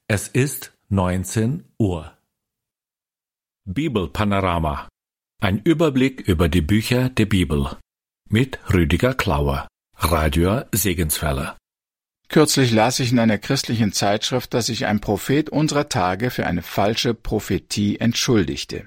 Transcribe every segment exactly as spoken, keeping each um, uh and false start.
Es ist neunzehn Uhr. Bibelpanorama. Ein Überblick über die Bücher der Bibel. Mit Rüdiger Klauer, Radio Segenswelle. Kürzlich las ich in einer christlichen Zeitschrift, dass sich ein Prophet unserer Tage für eine falsche Prophetie entschuldigte.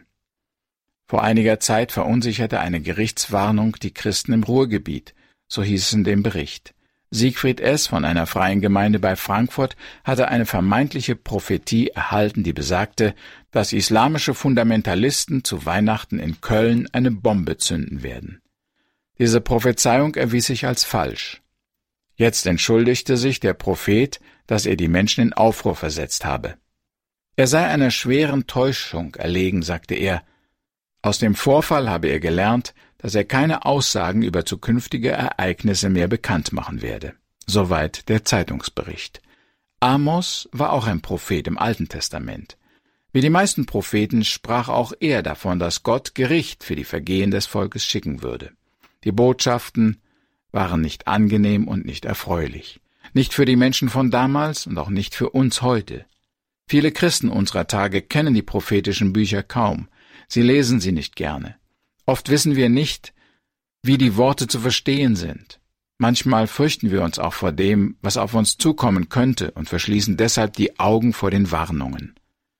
Vor einiger Zeit verunsicherte eine Gerichtswarnung die Christen im Ruhrgebiet, so hieß es in dem Bericht. Siegfried S. von einer freien Gemeinde bei Frankfurt hatte eine vermeintliche Prophetie erhalten, die besagte, dass islamische Fundamentalisten zu Weihnachten in Köln eine Bombe zünden werden. Diese Prophezeiung erwies sich als falsch. Jetzt entschuldigte sich der Prophet, dass er die Menschen in Aufruhr versetzt habe. Er sei einer schweren Täuschung erlegen, sagte er. Aus dem Vorfall habe er gelernt, dass er keine Aussagen über zukünftige Ereignisse mehr bekannt machen werde. Soweit der Zeitungsbericht. Amos war auch ein Prophet im Alten Testament. Wie die meisten Propheten sprach auch er davon, dass Gott Gericht für die Vergehen des Volkes schicken würde. Die Botschaften waren nicht angenehm und nicht erfreulich. Nicht für die Menschen von damals und auch nicht für uns heute. Viele Christen unserer Tage kennen die prophetischen Bücher kaum. Sie lesen sie nicht gerne. Oft wissen wir nicht, wie die Worte zu verstehen sind. Manchmal fürchten wir uns auch vor dem, was auf uns zukommen könnte, und verschließen deshalb die Augen vor den Warnungen.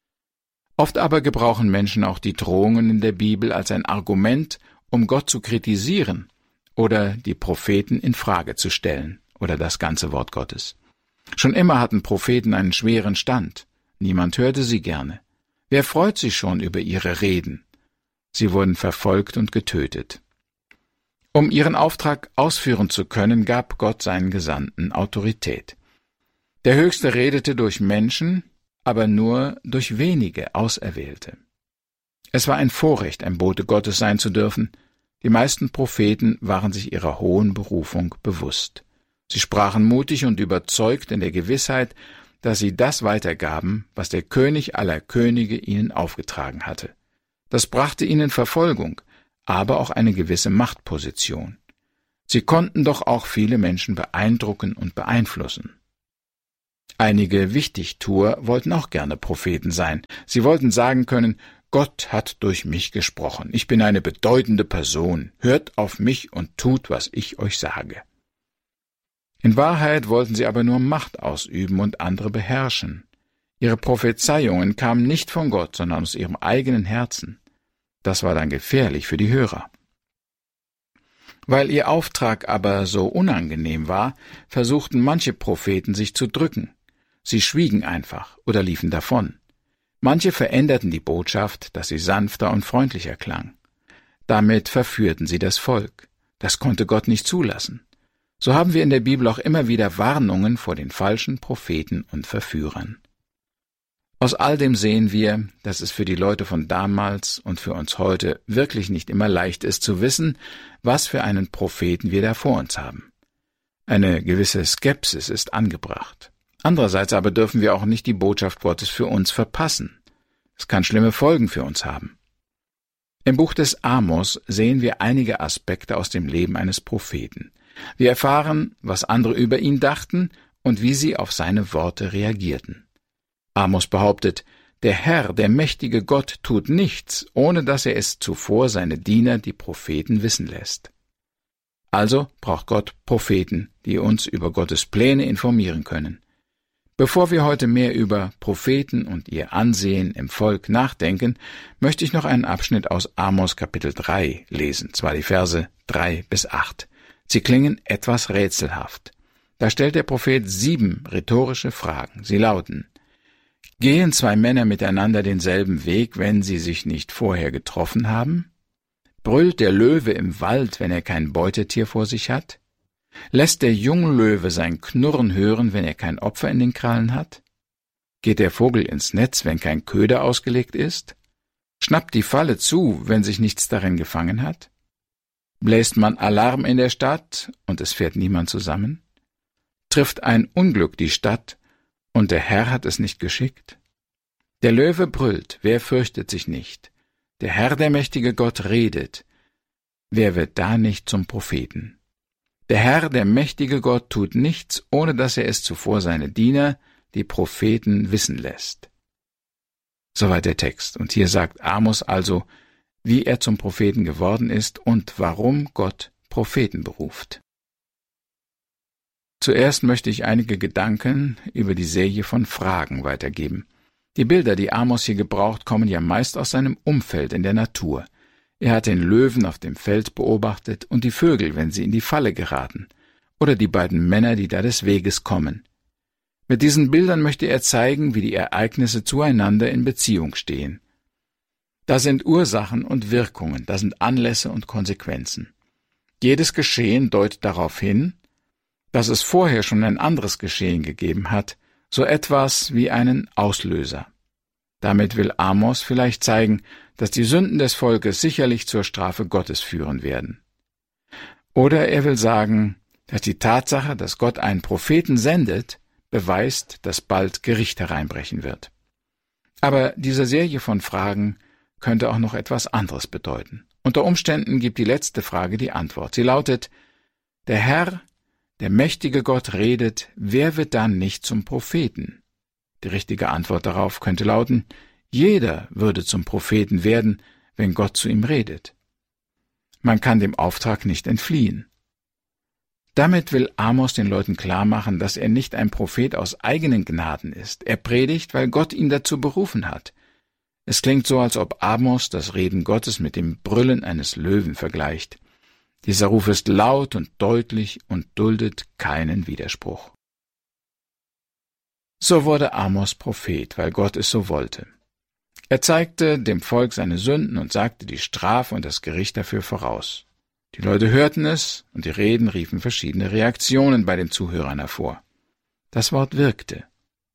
Oft aber gebrauchen Menschen auch die Drohungen in der Bibel als ein Argument, um Gott zu kritisieren oder die Propheten in Frage zu stellen oder das ganze Wort Gottes. Schon immer hatten Propheten einen schweren Stand. Niemand hörte sie gerne. Wer freut sich schon über ihre Reden? Sie wurden verfolgt und getötet. Um ihren Auftrag ausführen zu können, gab Gott seinen Gesandten Autorität. Der Höchste redete durch Menschen, aber nur durch wenige Auserwählte. Es war ein Vorrecht, ein Bote Gottes sein zu dürfen. Die meisten Propheten waren sich ihrer hohen Berufung bewusst. Sie sprachen mutig und überzeugt in der Gewissheit, dass sie das weitergaben, was der König aller Könige ihnen aufgetragen hatte. Das brachte ihnen Verfolgung, aber auch eine gewisse Machtposition. Sie konnten doch auch viele Menschen beeindrucken und beeinflussen. Einige Wichtigtuer wollten auch gerne Propheten sein. Sie wollten sagen können, Gott hat durch mich gesprochen. Ich bin eine bedeutende Person. Hört auf mich und tut, was ich euch sage. In Wahrheit wollten sie aber nur Macht ausüben und andere beherrschen. Ihre Prophezeiungen kamen nicht von Gott, sondern aus ihrem eigenen Herzen. Das war dann gefährlich für die Hörer. Weil ihr Auftrag aber so unangenehm war, versuchten manche Propheten sich zu drücken. Sie schwiegen einfach oder liefen davon. Manche veränderten die Botschaft, dass sie sanfter und freundlicher klang. Damit verführten sie das Volk. Das konnte Gott nicht zulassen. So haben wir in der Bibel auch immer wieder Warnungen vor den falschen Propheten und Verführern. Aus all dem sehen wir, dass es für die Leute von damals und für uns heute wirklich nicht immer leicht ist zu wissen, was für einen Propheten wir da vor uns haben. Eine gewisse Skepsis ist angebracht. Andererseits aber dürfen wir auch nicht die Botschaft Gottes für uns verpassen. Es kann schlimme Folgen für uns haben. Im Buch des Amos sehen wir einige Aspekte aus dem Leben eines Propheten. Wir erfahren, was andere über ihn dachten und wie sie auf seine Worte reagierten. Amos behauptet, der Herr, der mächtige Gott, tut nichts, ohne dass er es zuvor seine Diener, die Propheten, wissen lässt. Also braucht Gott Propheten, die uns über Gottes Pläne informieren können. Bevor wir heute mehr über Propheten und ihr Ansehen im Volk nachdenken, möchte ich noch einen Abschnitt aus Amos Kapitel drei lesen, zwar die Verse drei bis acht. Sie klingen etwas rätselhaft. Da stellt der Prophet sieben rhetorische Fragen. Sie lauten: Gehen zwei Männer miteinander denselben Weg, wenn sie sich nicht vorher getroffen haben? Brüllt der Löwe im Wald, wenn er kein Beutetier vor sich hat? Lässt der Junglöwe sein Knurren hören, wenn er kein Opfer in den Krallen hat? Geht der Vogel ins Netz, wenn kein Köder ausgelegt ist? Schnappt die Falle zu, wenn sich nichts darin gefangen hat? Bläst man Alarm in der Stadt und es fährt niemand zusammen? Trifft ein Unglück die Stadt und der Herr hat es nicht geschickt? Der Löwe brüllt, wer fürchtet sich nicht? Der Herr, der mächtige Gott, redet. Wer wird da nicht zum Propheten? Der Herr, der mächtige Gott, tut nichts, ohne dass er es zuvor seine Diener, die Propheten wissen lässt. Soweit der Text. Und hier sagt Amos also, wie er zum Propheten geworden ist und warum Gott Propheten beruft. Zuerst möchte ich einige Gedanken über die Serie von Fragen weitergeben. Die Bilder, die Amos hier gebraucht, kommen ja meist aus seinem Umfeld in der Natur. Er hat den Löwen auf dem Feld beobachtet und die Vögel, wenn sie in die Falle geraten, oder die beiden Männer, die da des Weges kommen. Mit diesen Bildern möchte er zeigen, wie die Ereignisse zueinander in Beziehung stehen. Da sind Ursachen und Wirkungen, da sind Anlässe und Konsequenzen. Jedes Geschehen deutet darauf hin, dass es vorher schon ein anderes Geschehen gegeben hat, so etwas wie einen Auslöser. Damit will Amos vielleicht zeigen, dass die Sünden des Volkes sicherlich zur Strafe Gottes führen werden. Oder er will sagen, dass die Tatsache, dass Gott einen Propheten sendet, beweist, dass bald Gericht hereinbrechen wird. Aber diese Serie von Fragen könnte auch noch etwas anderes bedeuten. Unter Umständen gibt die letzte Frage die Antwort. Sie lautet: Der Herr, der mächtige Gott redet, wer wird dann nicht zum Propheten? Die richtige Antwort darauf könnte lauten: Jeder würde zum Propheten werden, wenn Gott zu ihm redet. Man kann dem Auftrag nicht entfliehen. Damit will Amos den Leuten klarmachen, dass er nicht ein Prophet aus eigenen Gnaden ist. Er predigt, weil Gott ihn dazu berufen hat. Es klingt so, als ob Amos das Reden Gottes mit dem Brüllen eines Löwen vergleicht. Dieser Ruf ist laut und deutlich und duldet keinen Widerspruch. So wurde Amos Prophet, weil Gott es so wollte. Er zeigte dem Volk seine Sünden und sagte die Strafe und das Gericht dafür voraus. Die Leute hörten es, und die Reden riefen verschiedene Reaktionen bei den Zuhörern hervor. Das Wort wirkte.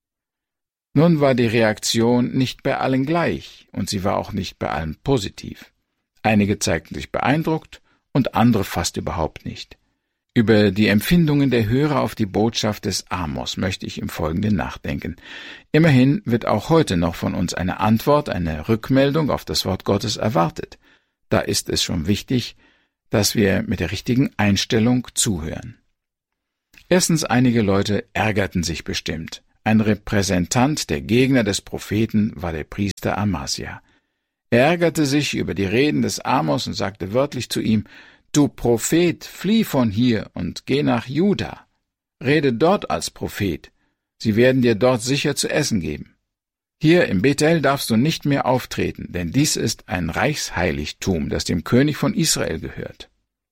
Nun war die Reaktion nicht bei allen gleich, und sie war auch nicht bei allen positiv. Einige zeigten sich beeindruckt und andere fast überhaupt nicht. Über die Empfindungen der Hörer auf die Botschaft des Amos möchte ich im Folgenden nachdenken. Immerhin wird auch heute noch von uns eine Antwort, eine Rückmeldung auf das Wort Gottes erwartet. Da ist es schon wichtig, dass wir mit der richtigen Einstellung zuhören. Erstens, einige Leute ärgerten sich bestimmt. Ein Repräsentant der Gegner des Propheten war der Priester Amasja. Er ärgerte sich über die Reden des Amos und sagte wörtlich zu ihm: »Du Prophet, flieh von hier und geh nach Juda. Rede dort als Prophet. Sie werden dir dort sicher zu essen geben. Hier im Bethel darfst du nicht mehr auftreten, denn dies ist ein Reichsheiligtum, das dem König von Israel gehört.«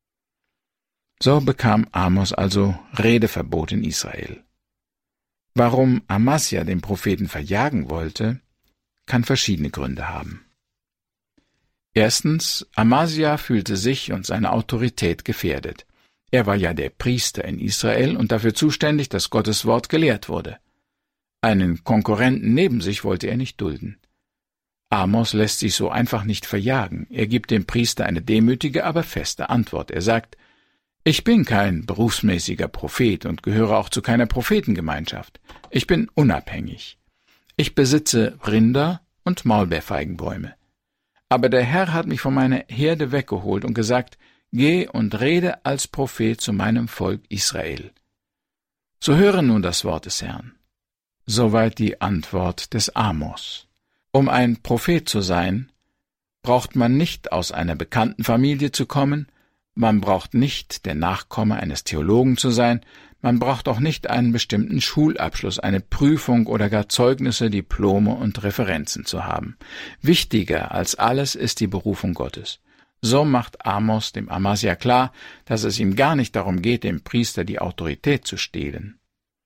So bekam Amos also Redeverbot in Israel. Warum Amasja den Propheten verjagen wollte, kann verschiedene Gründe haben. Erstens, Amasja fühlte sich und seine Autorität gefährdet. Er war ja der Priester in Israel und dafür zuständig, dass Gottes Wort gelehrt wurde. Einen Konkurrenten neben sich wollte er nicht dulden. Amos lässt sich so einfach nicht verjagen. Er gibt dem Priester eine demütige, aber feste Antwort. Er sagt: Ich bin kein berufsmäßiger Prophet und gehöre auch zu keiner Prophetengemeinschaft. Ich bin unabhängig. Ich besitze Rinder und Maulbeerfeigenbäume. Aber der Herr hat mich von meiner Herde weggeholt und gesagt: Geh und rede als Prophet zu meinem Volk Israel. So höre nun das Wort des Herrn. Soweit die Antwort des Amos. Um ein Prophet zu sein, braucht man nicht aus einer bekannten Familie zu kommen, man braucht nicht der Nachkomme eines Theologen zu sein, man braucht auch nicht einen bestimmten Schulabschluss, eine Prüfung oder gar Zeugnisse, Diplome und Referenzen zu haben. Wichtiger als alles ist die Berufung Gottes. So macht Amos dem Amasja klar, dass es ihm gar nicht darum geht, dem Priester die Autorität zu stehlen.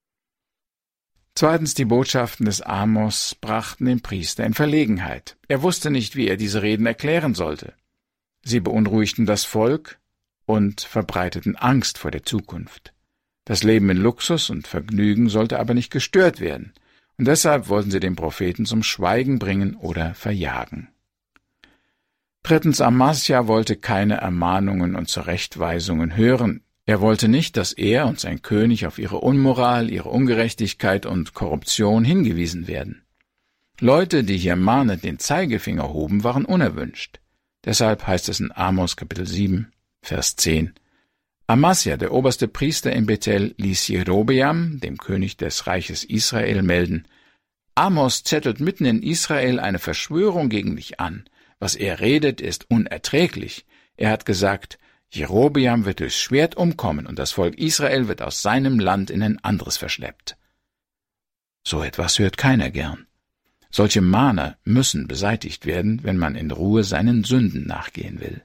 Zweitens, die Botschaften des Amos brachten den Priester in Verlegenheit. Er wusste nicht, wie er diese Reden erklären sollte. Sie beunruhigten das Volk und verbreiteten Angst vor der Zukunft. Das Leben in Luxus und Vergnügen sollte aber nicht gestört werden, und deshalb wollten sie den Propheten zum Schweigen bringen oder verjagen. Drittens, Amasja wollte keine Ermahnungen und Zurechtweisungen hören. Er wollte nicht, dass er und sein König auf ihre Unmoral, ihre Ungerechtigkeit und Korruption hingewiesen werden. Leute, die hier mahnend den Zeigefinger hoben, waren unerwünscht. Deshalb heißt es in Amos Kapitel sieben, Vers zehn: Amasja, der oberste Priester in Bethel, ließ Jerobeam, dem König des Reiches Israel, melden: Amos zettelt mitten in Israel eine Verschwörung gegen dich an. Was er redet, ist unerträglich. Er hat gesagt, Jerobeam wird durchs Schwert umkommen und das Volk Israel wird aus seinem Land in ein anderes verschleppt. So etwas hört keiner gern. Solche Mahner müssen beseitigt werden, wenn man in Ruhe seinen Sünden nachgehen will.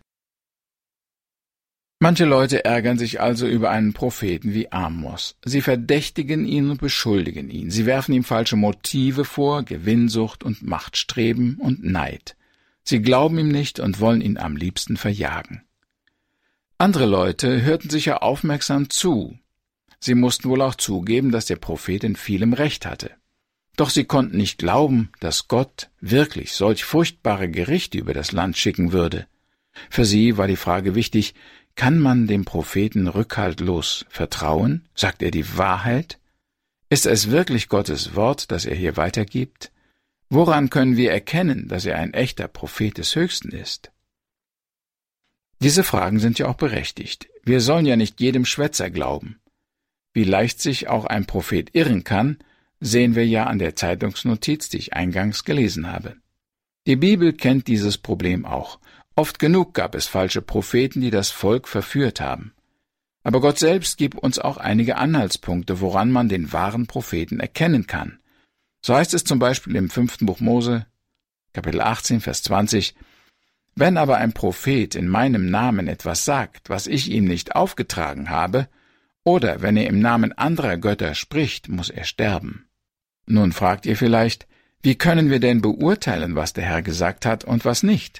Manche Leute ärgern sich also über einen Propheten wie Amos. Sie verdächtigen ihn und beschuldigen ihn. Sie werfen ihm falsche Motive vor, Gewinnsucht und Machtstreben und Neid. Sie glauben ihm nicht und wollen ihn am liebsten verjagen. Andere Leute hörten sicher aufmerksam zu. Sie mussten wohl auch zugeben, dass der Prophet in vielem Recht hatte. Doch sie konnten nicht glauben, dass Gott wirklich solch furchtbare Gerichte über das Land schicken würde. Für sie war die Frage wichtig: Kann man dem Propheten rückhaltlos vertrauen? Sagt er die Wahrheit? Ist es wirklich Gottes Wort, das er hier weitergibt? Woran können wir erkennen, dass er ein echter Prophet des Höchsten ist? Diese Fragen sind ja auch berechtigt. Wir sollen ja nicht jedem Schwätzer glauben. Wie leicht sich auch ein Prophet irren kann, sehen wir ja an der Zeitungsnotiz, die ich eingangs gelesen habe. Die Bibel kennt dieses Problem auch. Oft genug gab es falsche Propheten, die das Volk verführt haben. Aber Gott selbst gibt uns auch einige Anhaltspunkte, woran man den wahren Propheten erkennen kann. So heißt es zum Beispiel im fünften Buch Mose, Kapitel achtzehn, Vers zwanzig, »Wenn aber ein Prophet in meinem Namen etwas sagt, was ich ihm nicht aufgetragen habe, oder wenn er im Namen anderer Götter spricht, muss er sterben.« Nun fragt ihr vielleicht, wie können wir denn beurteilen, was der Herr gesagt hat und was nicht?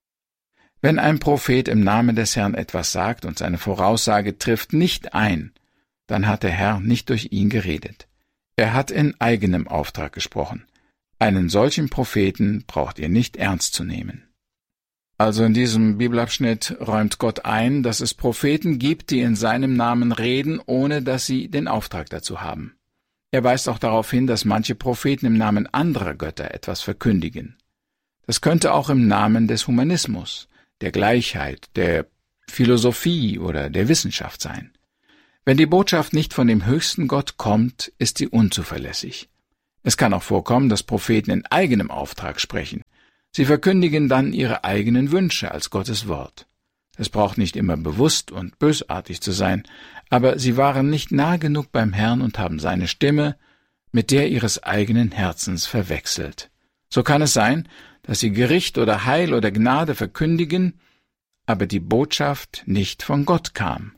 Wenn ein Prophet im Namen des Herrn etwas sagt und seine Voraussage trifft nicht ein, dann hat der Herr nicht durch ihn geredet. Er hat in eigenem Auftrag gesprochen. Einen solchen Propheten braucht ihr nicht ernst zu nehmen. Also in diesem Bibelabschnitt räumt Gott ein, dass es Propheten gibt, die in seinem Namen reden, ohne dass sie den Auftrag dazu haben. Er weist auch darauf hin, dass manche Propheten im Namen anderer Götter etwas verkündigen. Das könnte auch im Namen des Humanismus, der Gleichheit, der Philosophie oder der Wissenschaft sein. Wenn die Botschaft nicht von dem höchsten Gott kommt, ist sie unzuverlässig. Es kann auch vorkommen, dass Propheten in eigenem Auftrag sprechen. Sie verkündigen dann ihre eigenen Wünsche als Gottes Wort. Es braucht nicht immer bewusst und bösartig zu sein, aber sie waren nicht nah genug beim Herrn und haben seine Stimme mit der ihres eigenen Herzens verwechselt. So kann es sein, dass sie Gericht oder Heil oder Gnade verkündigen, aber die Botschaft nicht von Gott kam.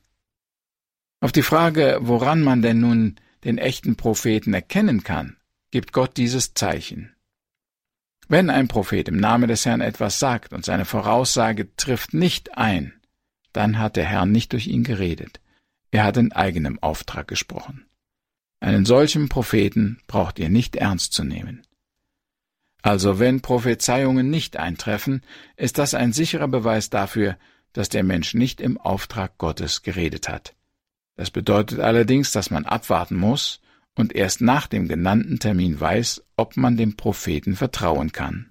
Auf die Frage, woran man denn nun den echten Propheten erkennen kann, gibt Gott dieses Zeichen. Wenn ein Prophet im Namen des Herrn etwas sagt und seine Voraussage trifft nicht ein, dann hat der Herr nicht durch ihn geredet. Er hat in eigenem Auftrag gesprochen. Einen solchen Propheten braucht ihr nicht ernst zu nehmen. Also wenn Prophezeiungen nicht eintreffen, ist das ein sicherer Beweis dafür, dass der Mensch nicht im Auftrag Gottes geredet hat. Das bedeutet allerdings, dass man abwarten muss und erst nach dem genannten Termin weiß, ob man dem Propheten vertrauen kann.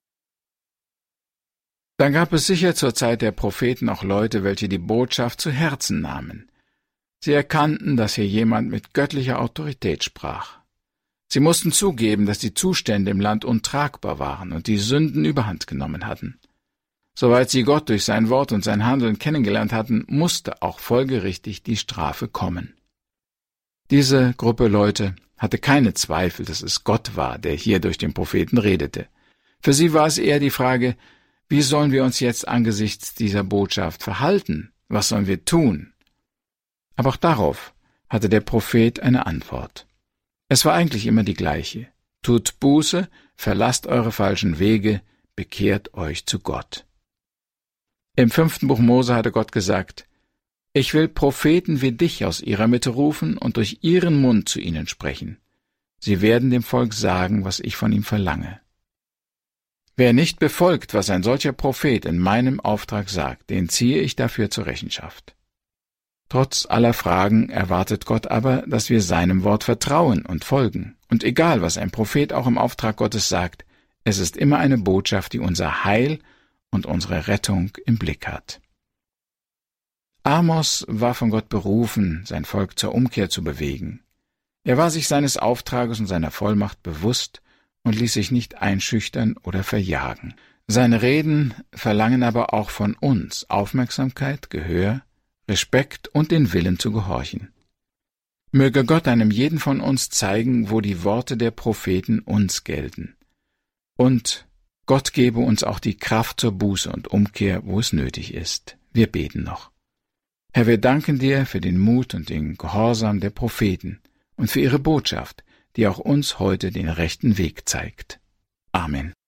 Dann gab es sicher zur Zeit der Propheten auch Leute, welche die Botschaft zu Herzen nahmen. Sie erkannten, dass hier jemand mit göttlicher Autorität sprach. Sie mussten zugeben, dass die Zustände im Land untragbar waren und die Sünden überhand genommen hatten. Soweit sie Gott durch sein Wort und sein Handeln kennengelernt hatten, musste auch folgerichtig die Strafe kommen. Diese Gruppe Leute hatte keine Zweifel, dass es Gott war, der hier durch den Propheten redete. Für sie war es eher die Frage, wie sollen wir uns jetzt angesichts dieser Botschaft verhalten? Was sollen wir tun? Aber auch darauf hatte der Prophet eine Antwort. Es war eigentlich immer die gleiche. Tut Buße, verlasst eure falschen Wege, bekehrt euch zu Gott. Im fünften Buch Mose hatte Gott gesagt, »Ich will Propheten wie dich aus ihrer Mitte rufen und durch ihren Mund zu ihnen sprechen. Sie werden dem Volk sagen, was ich von ihm verlange.« Wer nicht befolgt, was ein solcher Prophet in meinem Auftrag sagt, den ziehe ich dafür zur Rechenschaft. Trotz aller Fragen erwartet Gott aber, dass wir seinem Wort vertrauen und folgen. Und egal, was ein Prophet auch im Auftrag Gottes sagt, es ist immer eine Botschaft, die unser Heil und unsere Rettung im Blick hat. Amos war von Gott berufen, sein Volk zur Umkehr zu bewegen. Er war sich seines Auftrages und seiner Vollmacht bewusst und ließ sich nicht einschüchtern oder verjagen. Seine Reden verlangen aber auch von uns Aufmerksamkeit, Gehör, Respekt und den Willen zu gehorchen. Möge Gott einem jeden von uns zeigen, wo die Worte der Propheten uns gelten. Und Gott gebe uns auch die Kraft zur Buße und Umkehr, wo es nötig ist. Wir beten noch. Herr, wir danken dir für den Mut und den Gehorsam der Propheten und für ihre Botschaft, die auch uns heute den rechten Weg zeigt. Amen.